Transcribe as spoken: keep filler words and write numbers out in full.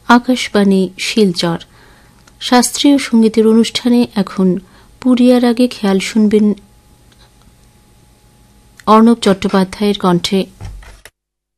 আকাশবাণী শিলচর। শাস্ত্রীয় সঙ্গীতের অনুষ্ঠানে এখন পুরিয়ার আগে খেয়াল শুনবেন অর্ণব চট্টোপাধ্যায়ের কণ্ঠে